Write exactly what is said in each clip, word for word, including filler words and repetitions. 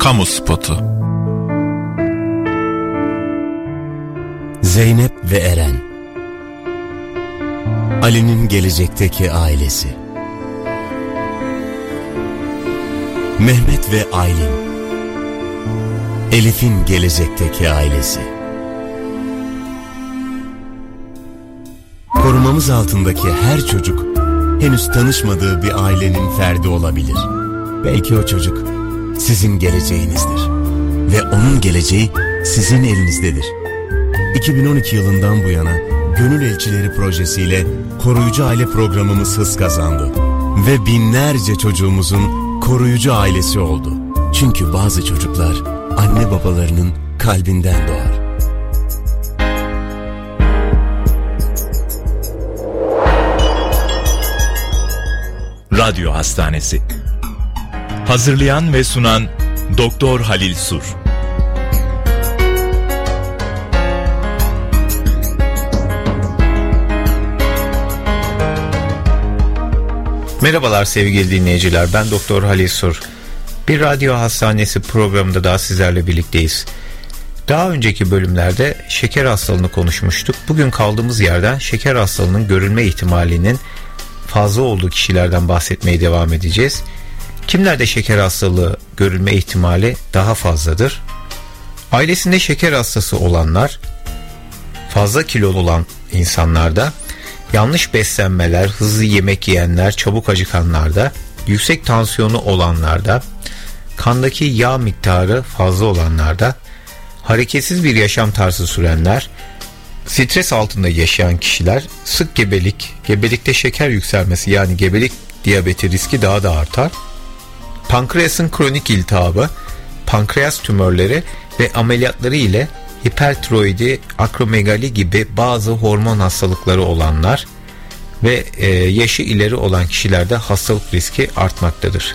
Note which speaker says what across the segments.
Speaker 1: Kamu spotu.
Speaker 2: Zeynep ve Eren, Ali'nin gelecekteki ailesi. Mehmet ve Aylin, Elif'in gelecekteki ailesi. Korumamız altındaki her çocuk henüz tanışmadığı bir ailenin ferdi olabilir. Belki o çocuk sizin geleceğinizdir ve onun geleceği sizin elinizdedir. iki bin on iki yılından bu yana Gönül Elçileri projesiyle koruyucu aile programımız hız kazandı ve binlerce çocuğumuzun koruyucu ailesi oldu. Çünkü bazı çocuklar anne babalarının kalbinden doğar.
Speaker 3: Radyo Hastanesi. Hazırlayan ve sunan Doktor Halil Sur.
Speaker 4: Merhabalar sevgili dinleyiciler, ben Doktor Halil Sur. Bir radyo hastanesi programında daha sizlerle birlikteyiz. Daha önceki bölümlerde şeker hastalığını konuşmuştuk. Bugün kaldığımız yerden şeker hastalığının görülme ihtimalinin fazla olduğu kişilerden bahsetmeye devam edeceğiz. Kimlerde şeker hastalığı görülme ihtimali daha fazladır? Ailesinde şeker hastası olanlar, fazla kilolu olan insanlarda, yanlış beslenmeler, hızlı yemek yiyenler, çabuk acıkanlarda, yüksek tansiyonu olanlarda, kandaki yağ miktarı fazla olanlarda, hareketsiz bir yaşam tarzı sürenler, stres altında yaşayan kişiler, sık gebelik, gebelikte şeker yükselmesi yani gebelik diyabeti riski daha da artar, pankreasın kronik iltihabı, pankreas tümörleri ve ameliyatları ile hipertiroidi, akromegali gibi bazı hormon hastalıkları olanlar ve e, yaşı ileri olan kişilerde hastalık riski artmaktadır.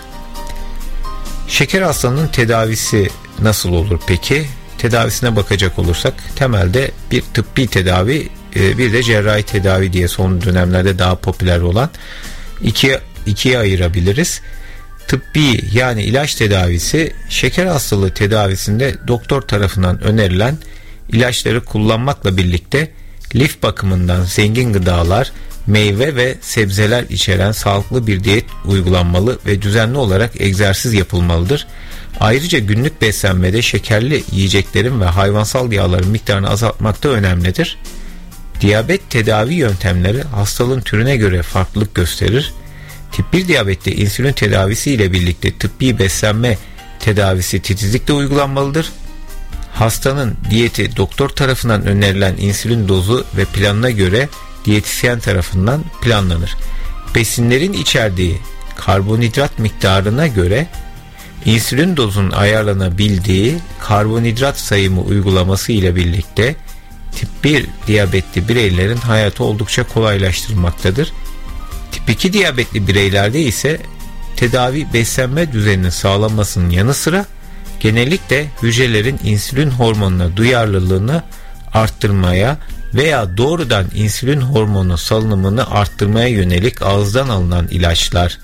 Speaker 4: Şeker hastalığının tedavisi nasıl olur peki? Tedavisine bakacak olursak temelde bir tıbbi tedavi, e, bir de cerrahi tedavi diye son dönemlerde daha popüler olan ikiye, ikiye ayırabiliriz. Tıbbi yani ilaç tedavisi, şeker hastalığı tedavisinde doktor tarafından önerilen ilaçları kullanmakla birlikte lif bakımından zengin gıdalar, meyve ve sebzeler içeren sağlıklı bir diyet uygulanmalı ve düzenli olarak egzersiz yapılmalıdır. Ayrıca günlük beslenmede şekerli yiyeceklerin ve hayvansal yağların miktarını azaltmak da önemlidir. Diyabet tedavi yöntemleri hastalığın türüne göre farklılık gösterir. Tip bir diyabette insülin tedavisi ile birlikte tıbbi beslenme tedavisi titizlikle uygulanmalıdır. Hastanın diyeti doktor tarafından önerilen insülin dozu ve planına göre diyetisyen tarafından planlanır. Besinlerin içerdiği karbonhidrat miktarına göre insülin dozunun ayarlanabildiği karbonhidrat sayımı uygulaması ile birlikte tip bir diyabetli bireylerin hayatı oldukça kolaylaştırılmaktadır. Tip iki diyabetli bireylerde ise tedavi beslenme düzeninin sağlanmasının yanı sıra genellikle hücrelerin insülin hormonuna duyarlılığını arttırmaya veya doğrudan insülin hormonu salınımını arttırmaya yönelik ağızdan alınan ilaçlar,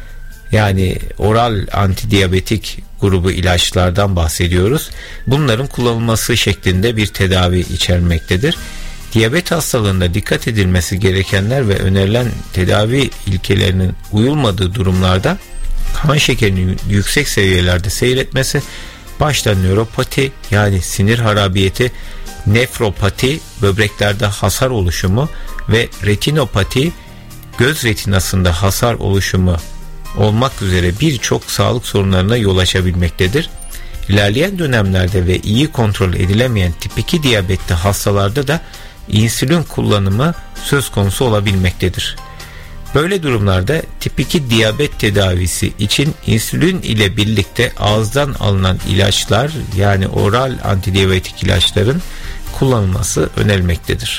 Speaker 4: yani oral antidiyabetik grubu ilaçlardan bahsediyoruz. Bunların kullanılması şeklinde bir tedavi içermektedir. Diyabet hastalığında dikkat edilmesi gerekenler ve önerilen tedavi ilkelerinin uyulmadığı durumlarda kan şekerinin yüksek seviyelerde seyretmesi, başta nöropati yani sinir harabiyeti, nefropati, böbreklerde hasar oluşumu ve retinopati, göz retinasında hasar oluşumu olmak üzere birçok sağlık sorunlarına yol açabilmektedir. İlerleyen dönemlerde ve iyi kontrol edilemeyen tip iki diyabetli hastalarda da insülin kullanımı söz konusu olabilmektedir. Böyle durumlarda tip iki diyabet tedavisi için insülin ile birlikte ağızdan alınan ilaçlar yani oral antidiyabetik ilaçların kullanılması önerilmektedir.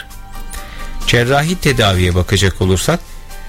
Speaker 4: Cerrahi tedaviye bakacak olursak,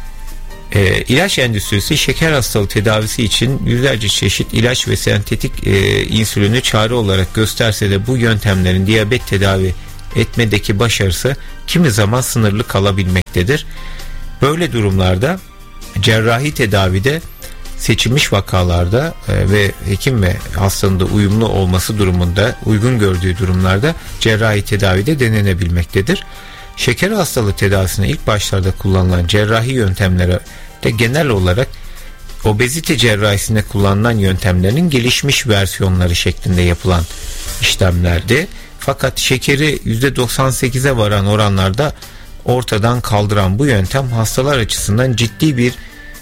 Speaker 4: e, ilaç endüstrisi şeker hastalığı tedavisi için yüzlerce çeşit ilaç ve sentetik e, insülini çare olarak gösterse de bu yöntemlerin diyabet tedavi etmedeki başarısı kimi zaman sınırlı kalabilmektedir. Böyle durumlarda cerrahi tedavide seçilmiş vakalarda e, ve hekim ve hastanın da uyumlu olması durumunda, uygun gördüğü durumlarda cerrahi tedavide denenebilmektedir. Şeker hastalığı tedavisine ilk başlarda kullanılan cerrahi yöntemlere de genel olarak obezite cerrahisinde kullanılan yöntemlerin gelişmiş versiyonları şeklinde yapılan işlemlerdi. Fakat şekeri yüzde doksan sekize varan oranlarda ortadan kaldıran bu yöntem hastalar açısından ciddi bir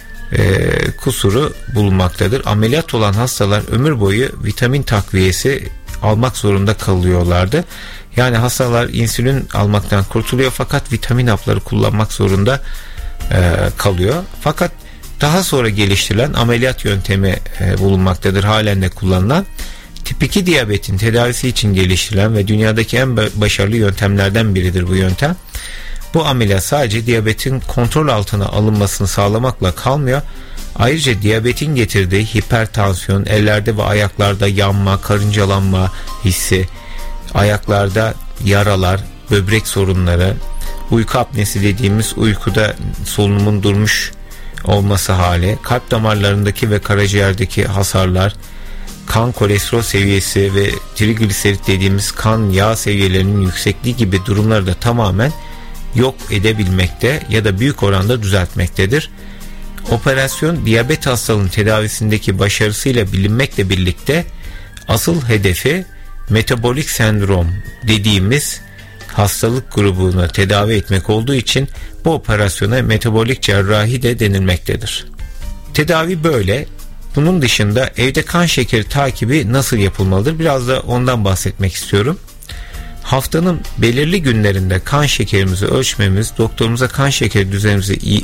Speaker 4: e, kusuru bulunmaktadır. Ameliyat olan hastalar ömür boyu vitamin takviyesi almak zorunda kalıyorlardı. Yani hastalar insülin almaktan kurtuluyor fakat vitamin hapları kullanmak zorunda e, kalıyor. Fakat daha sonra geliştirilen ameliyat yöntemi e, bulunmaktadır. Halen de kullanılan tip iki diyabetin tedavisi için geliştirilen ve dünyadaki en başarılı yöntemlerden biridir bu yöntem. Bu ameliyat sadece diyabetin kontrol altına alınmasını sağlamakla kalmıyor. Ayrıca diyabetin getirdiği hipertansiyon, ellerde ve ayaklarda yanma, karıncalanma hissi, ayaklarda yaralar, böbrek sorunları, uyku apnesi dediğimiz uykuda solunumun durmuş olması hali, kalp damarlarındaki ve karaciğerdeki hasarlar, kan kolesterol seviyesi ve trigliserit dediğimiz kan yağ seviyelerinin yüksekliği gibi durumları da tamamen yok edebilmekte ya da büyük oranda düzeltmektedir. Operasyon diyabet hastalığının tedavisindeki başarısıyla bilinmekle birlikte asıl hedefi metabolik sendrom dediğimiz hastalık grubunu tedavi etmek olduğu için bu operasyona metabolik cerrahi de denilmektedir. Tedavi böyle. Bunun dışında evde kan şekeri takibi nasıl yapılmalıdır? Biraz da ondan bahsetmek istiyorum. Haftanın belirli günlerinde kan şekerimizi ölçmemiz, doktorumuza kan şekeri düzenimizi iyi,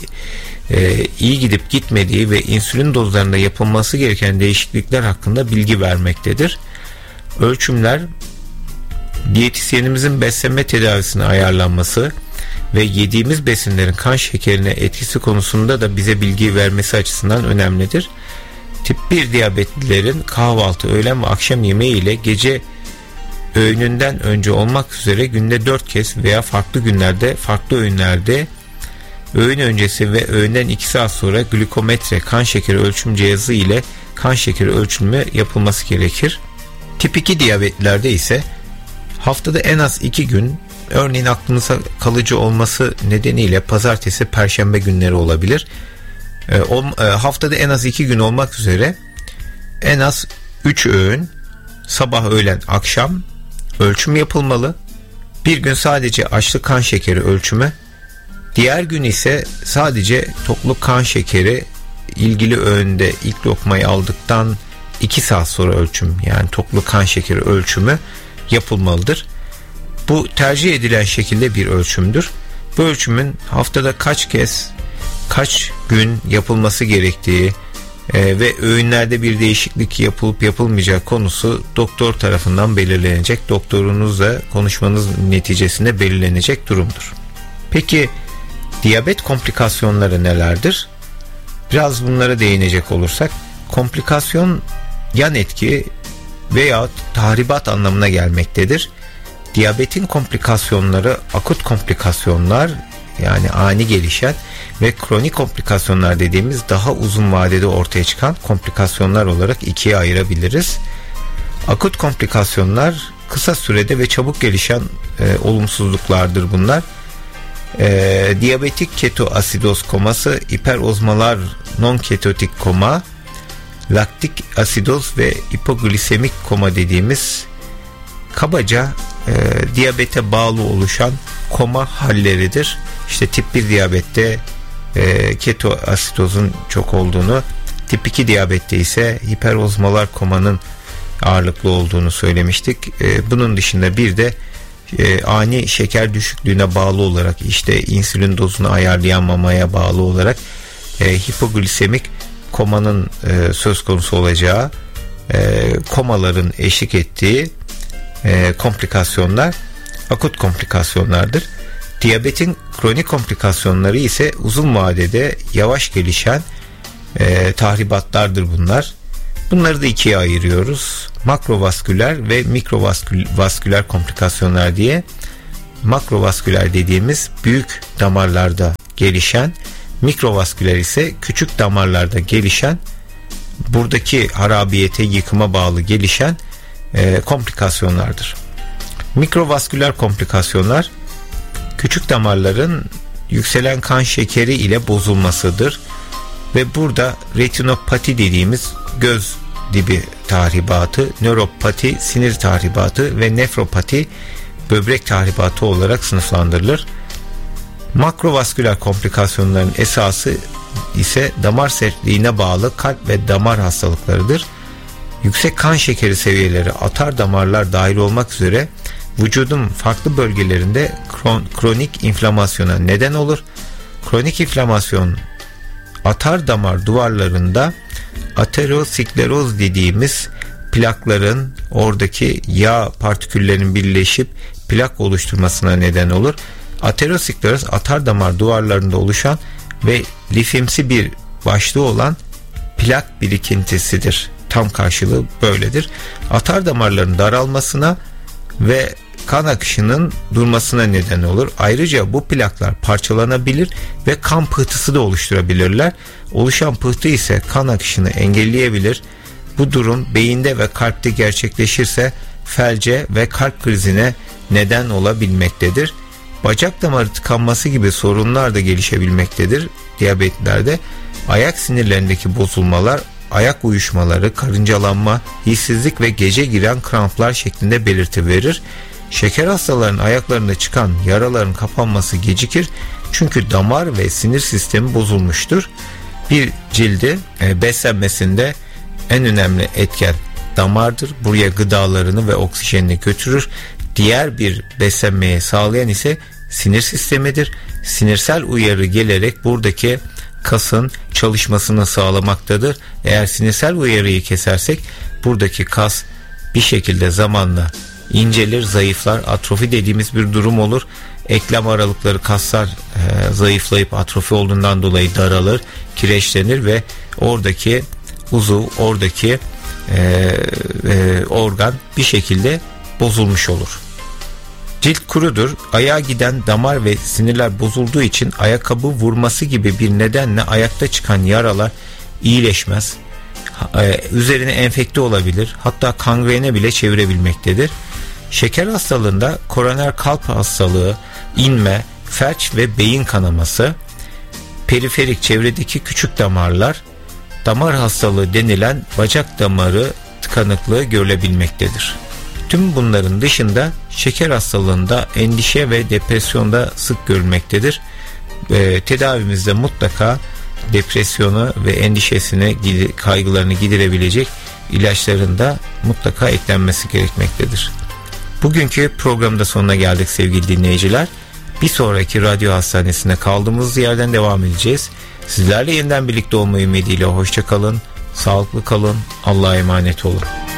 Speaker 4: e, iyi gidip gitmediği ve insülin dozlarında yapılması gereken değişiklikler hakkında bilgi vermektedir. Ölçümler, diyetisyenimizin beslenme tedavisine ayarlanması ve yediğimiz besinlerin kan şekerine etkisi konusunda da bize bilgi vermesi açısından önemlidir. Tip bir diyabetlilerin kahvaltı, öğlen ve akşam yemeği ile gece öğününden önce olmak üzere günde dört kez veya farklı günlerde, farklı öğünlerde öğün öncesi ve öğünden iki saat sonra glikometre kan şekeri ölçüm cihazı ile kan şekeri ölçümü yapılması gerekir. Tip iki diyabetlilerde ise haftada en az iki gün, örneğin aklınıza kalıcı olması nedeniyle pazartesi, perşembe günleri olabilir. E, o, e, haftada en az iki gün olmak üzere en az üç öğün, sabah, öğlen, akşam ölçüm yapılmalı. Bir gün sadece açlık kan şekeri ölçümü, diğer gün ise sadece tokluk kan şekeri ilgili öğünde ilk lokmayı aldıktan iki saat sonra ölçüm, yani tokluk kan şekeri ölçümü yapılmalıdır. Bu tercih edilen şekilde bir ölçümdür. Bu ölçümün haftada kaç kez, kaç gün yapılması gerektiği e, ve öğünlerde bir değişiklik yapılıp yapılmayacağı konusu doktor tarafından belirlenecek. Doktorunuzla konuşmanız neticesinde belirlenecek durumdur. Peki diyabet komplikasyonları nelerdir? Biraz bunlara değinecek olursak, komplikasyon yan etki veya tahribat anlamına gelmektedir. Diyabetin komplikasyonları akut komplikasyonlar, yani ani gelişen, ve kronik komplikasyonlar dediğimiz daha uzun vadede ortaya çıkan komplikasyonlar olarak ikiye ayırabiliriz. Akut komplikasyonlar kısa sürede ve çabuk gelişen e, olumsuzluklardır bunlar. E, diyabetik ketoasidoz koması, hiperozmolar non-ketotik koma, laktik asidoz ve hipoglisemik koma dediğimiz kabaca e, diyabete bağlı oluşan koma halleridir. İşte tip bir diyabette e, ketoasidozun çok olduğunu, tip iki diyabette ise hiperozmolar komanın ağırlıklı olduğunu söylemiştik. E, bunun dışında bir de e, ani şeker düşüklüğüne bağlı olarak, işte insülin dozunu ayarlayamamaya bağlı olarak e, hipoglisemik komanın e, söz konusu olacağı, e, komaların eşlik ettiği e, komplikasyonlar akut komplikasyonlardır. Diyabetin kronik komplikasyonları ise uzun vadede yavaş gelişen e, tahribatlardır bunlar. Bunları da ikiye ayırıyoruz. Makrovasküler ve mikrovasküler komplikasyonlar diye. Makrovasküler dediğimiz büyük damarlarda gelişen, mikrovasküler ise küçük damarlarda gelişen buradaki harabiyete, yıkıma bağlı gelişen e, komplikasyonlardır. Mikrovasküler komplikasyonlar küçük damarların yükselen kan şekeri ile bozulmasıdır ve burada retinopati dediğimiz göz dibi tahribatı, nöropati sinir tahribatı ve nefropati böbrek tahribatı olarak sınıflandırılır. Makrovasküler komplikasyonların esası ise damar sertliğine bağlı kalp ve damar hastalıklarıdır. Yüksek kan şekeri seviyeleri, atar damarlar dahil olmak üzere vücudun farklı bölgelerinde kron, kronik inflamasyona neden olur. Kronik inflamasyon atar damar duvarlarında ateroskleroz dediğimiz plakların, oradaki yağ partiküllerinin birleşip plak oluşturmasına neden olur. Ateroskleroz atar damar duvarlarında oluşan ve lifimsi bir başlığı olan plak birikintisidir. Tam karşılığı böyledir. Atar damarların daralmasına ve kan akışının durmasına neden olur. Ayrıca bu plaklar parçalanabilir ve kan pıhtısı da oluşturabilirler. Oluşan pıhtı ise kan akışını engelleyebilir. Bu durum beyinde ve kalpte gerçekleşirse felce ve kalp krizine neden olabilmektedir. Bacak damarı tıkanması gibi sorunlar da gelişebilmektedir. Diyabetlerde ayak sinirlerindeki bozulmalar, ayak uyuşmaları, karıncalanma, hissizlik ve gece giren kramplar şeklinde belirti verir. Şeker hastalarının ayaklarında çıkan yaraların kapanması gecikir. Çünkü damar ve sinir sistemi bozulmuştur. Bir cildi e, beslenmesinde en önemli etken damardır. Buraya gıdalarını ve oksijenini götürür. Diğer bir beslenmeyi sağlayan ise sinir sistemidir. Sinirsel uyarı gelerek buradaki kasın çalışmasını sağlamaktadır. Eğer sinirsel uyarıyı kesersek buradaki kas bir şekilde zamanla incelir, zayıflar, atrofi dediğimiz bir durum olur. Eklem aralıkları, kaslar e, zayıflayıp atrofi olduğundan dolayı daralır, kireçlenir ve oradaki uzuv, oradaki e, e, organ bir şekilde bozulmuş olur. Cilt kurudur. Ayağa giden damar ve sinirler bozulduğu için ayakkabı vurması gibi bir nedenle ayakta çıkan yaralar iyileşmez. Ee, üzerine enfekte olabilir. Hatta kangrene bile çevirebilmektedir. Şeker hastalığında koroner kalp hastalığı, inme, felç ve beyin kanaması, periferik çevredeki küçük damarlar, damar hastalığı denilen bacak damarı tıkanıklığı görülebilmektedir. Tüm bunların dışında şeker hastalığında endişe ve depresyonda sık görülmektedir. E, tedavimizde mutlaka depresyonu ve endişesini, kaygılarını giderebilecek ilaçların da mutlaka eklenmesi gerekmektedir. Bugünkü programda sonuna geldik sevgili dinleyiciler. Bir sonraki radyo hastanesine kaldığımız yerden devam edeceğiz. Sizlerle yeniden birlikte olmayı ümidiyle hoşça kalın, sağlıklı kalın, Allah'a emanet olun.